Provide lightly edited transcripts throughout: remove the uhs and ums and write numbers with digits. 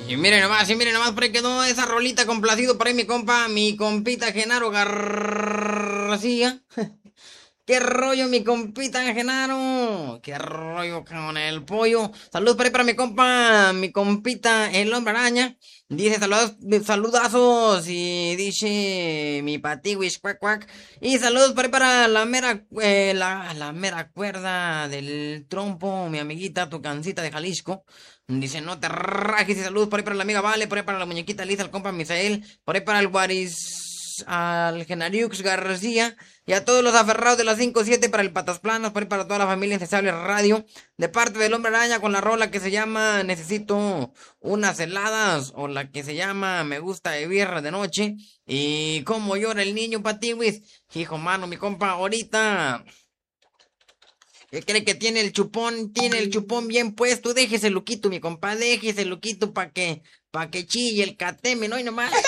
Y miren nomás, por ahí quedó esa rolita complacido para ahí mi compa, mi compita Genaro García. ¿Qué rollo, mi compita Genaro? ¿Qué rollo con el pollo? Saludos para ahí para mi compa, mi compita el hombre araña. Dice saludos, saludazos y dice mi patiwis cuac cuac. Y saludos para ahí para la mera, la mera cuerda del trompo, mi amiguita Tucancita de Jalisco. Dice, no te rajes y saludos por ahí para la amiga Vale, por ahí para la muñequita Lisa, el compa Misael, por ahí para el Guaris, al Genariux García y a todos los aferrados de las 5-7 para el Patas Planas, por ahí para toda la familia Incesable Radio, de parte del Hombre Araña con la rola que se llama Necesito unas heladas o la que se llama Me gusta vivir de noche y cómo llora el niño Patiwis. Hijo mano, mi compa, ahorita. ¿Qué cree que tiene el chupón? Tiene el chupón bien puesto. Déjese loquito, mi compa. Déjese loquito pa' que chille el cateme, ¿no? Y nomás.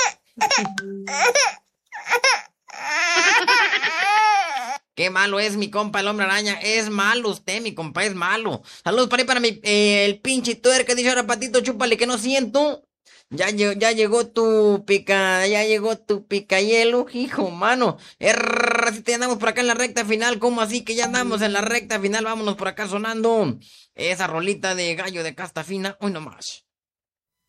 Qué malo es mi compa el hombre araña. Es malo usted, mi compa, es malo. Saludos para ahí para mi, el pinche tuerca. Dice ahora patito, chúpale que no siento. Ya llegó tu pica, ya llegó tu picayelo, hijo, mano. Si te andamos por acá en la recta final, ¿cómo así que ya andamos en la recta final? Vámonos por acá sonando esa rolita de gallo de casta fina. Hoy nomás.